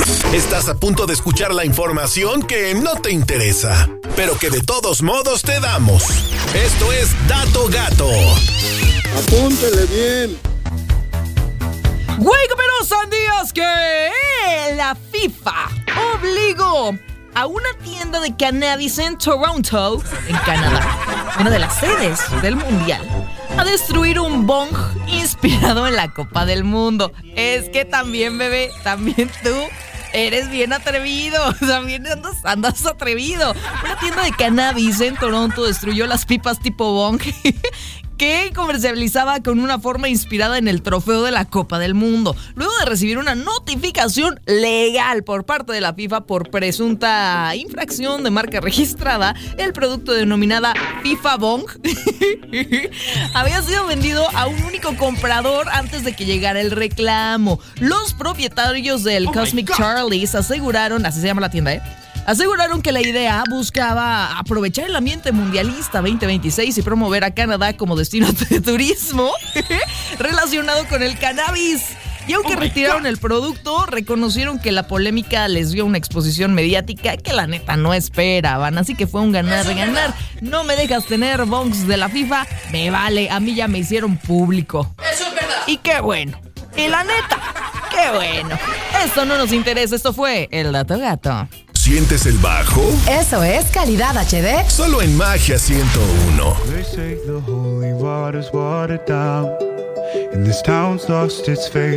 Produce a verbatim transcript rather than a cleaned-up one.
Estás a punto de escuchar la información que no te interesa, pero que de todos modos te damos. Esto es Dato Gato. Apúntele bien. Güey, pero son días que la FIFA obligó a una tienda de cannabis en Toronto, en Canadá, una de las sedes del mundial, a destruir un bong inspirado en la Copa del Mundo. Es que también, bebé, también tú eres bien atrevido, también andas, andas atrevido. Una tienda de cannabis en Toronto destruyó las pipas tipo bong que comercializaba con una forma inspirada en el trofeo de la Copa del Mundo, luego de recibir una notificación legal por parte de la FIFA por presunta infracción de marca registrada. El producto denominada FIFA Bong había sido vendido a un único comprador antes de que llegara el reclamo. Los propietarios del oh Cosmic Charlie's aseguraron, así se llama la tienda, ¿eh? Aseguraron que la idea buscaba aprovechar el ambiente mundialista veinte veintiséis y promover a Canadá como destino de turismo relacionado con el cannabis. Y aunque oh retiraron God. el producto, reconocieron que la polémica les dio una exposición mediática que la neta no esperaban. Así que fue un ganar-ganar. No me dejas tener bongs de la FIFA, me vale, a mí ya me hicieron público. Eso es verdad. Y qué bueno. Y la neta, qué bueno. Esto no nos interesa, esto fue el Dato Gato. ¿Sientes el bajo? Eso es calidad H D. Solo en Magia ciento uno. They say the holy water's watered down, and this town's lost its faith.